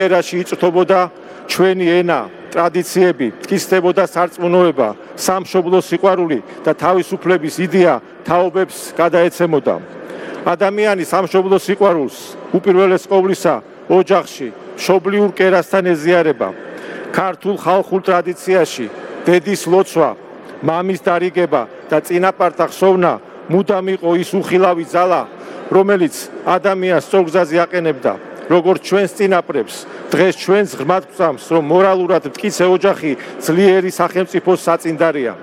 ერაში იწვთობოდა ჩვენი ენა, ტრადიციები, მტკიცდებოდა სარწმუნოება, სამშობლო სიყვარული და თავისუფლების იდეა თაობებს გადაეცემოდა. ადამიანი სამშობლო სიყვარულს უპირველეს ყოვლისა ოჯახში, მშობლიურ კერასთან ეზიარება. ქართულ ხალხურ ტრადიციაში დედის ლოცვა, მამის დარიგება და წინაპართა ხსოვნა მუდამ იყო ის უხილავი ძალა, რომელიც ადამიანს სწორგზაზე აყენებდა. როგორც ჩვენს წინაპრებს, დღეს ჩვენს ღრმად გვწამს, რომ მორალურად მტკიცე ოჯახი ძლიერი სახელმწიფოს საწინდარია.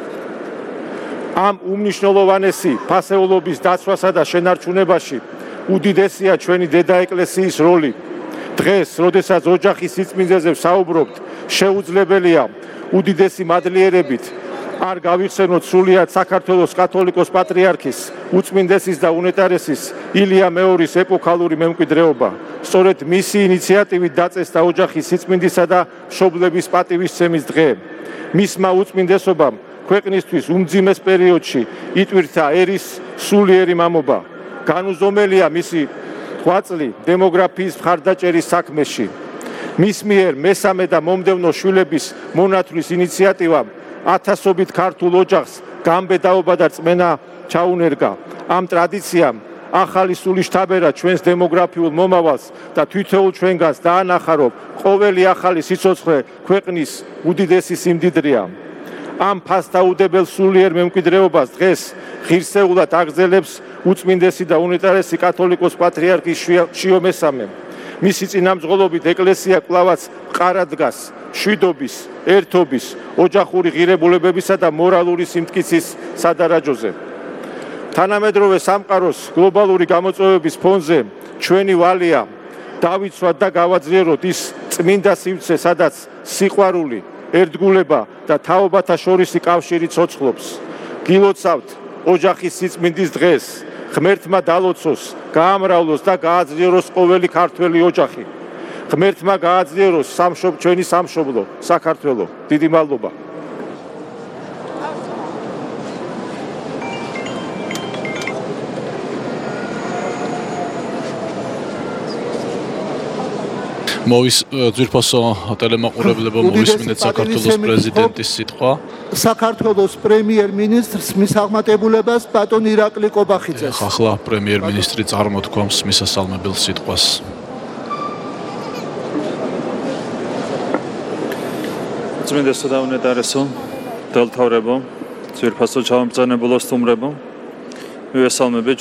ამ უმნიშვნელოვანესი ფასეულობის დაცვასა და შენარჩუნებაში უდიდესია ჩვენი დედა ეკლესიის როლი. დღეს, როდესაც ოჯახის სიწმინდეზე ვსაუბრობთ, შეუძლებელია უდიდესი მადლიერებით არ გავიხსენოთ სრულიად საქართველოს კათოლიკოს პატრიარქის, უწმინდესის და უნეტარესის ილია მეორის ეპოქალური მემკვიდრეობა. სწორედ მისი ინიციატივით დაწესდა ოჯახის სიწმინდისა და მშობლების პატივისცემის დღე. მისმა უწმინდესობამ ქვეყნისთვის უმძიმეს პერიოდში იტვირთა ერის სულიერი მამობა. განუზომელია მისი ღვაწლი დემოგრაფიის მხარდაჭერის საქმეში. მის მიერ მესამე და მომდევნო შვილების მონათვლის ინიციატივამ ათასობით ქართულ ოჯახს გამბედაობა და რწმენა ჩაუნერგა. ამ ტრადიციამ ახალი სული შთაბერა ჩვენს დემოგრაფიულ მომავალს და თითოეულ ჩვენგანს დაანახა, რომ ყოველი ახალი სიცოცხლე ქვეყნის უდიდესი სიმდიდრეა. ამ ფასდაუდებელ სულიერ მემკვიდრეობას დღეს ღირსეულად აგრძელებს უწმინდესი და უნეტარესი კათოლიკოს პატრიარქი შიო მესამე. მისი წინამძღოლობით ეკლესია კვლავაც მყარად დგას მშვიდობის, ერთობის, ოჯახური ღირებულებებისა და მორალური სიმტკიცის სადარაჯოზე. თანამედროვე სამყაროს გლობალური გამოწვევების ფონზე ჩვენი ვალია დავიცვათ და გავაძლიეროთ ის წმინდა სივრცე, სადაც სიყვარული, ერთგულება და თაობათა შორისი კავშირი ცოცხლობს. გილოცავთ ოჯახის სიწმინდის დღეს, ღმერთმა დალოცოს, გაამრავლოს და გააძლიეროს ყოველი ქართველი ოჯახი. ღმერთმა გააძლიეროს ჩვენი სამშობლო, საქართველო. დიდი მადლობა. ძვირფასო ტელემაყურებლებო, მოვისმინეთ საქართველოს პრეზიდენტის სიტყვა. საქართველოს პრემიერ-მინისტრს მის აღმატებულებას ბატონ ირაკლი კობახიძეს. ახლა პრემიერ-მინისტრი წარმოთქვამს მისასალმებელ სიტყვას. უწმინდესო და უნეტარესო დელთავრებო, ძვირფასო ჩამომბრძანებულო სტუმრებო, მივესალმებით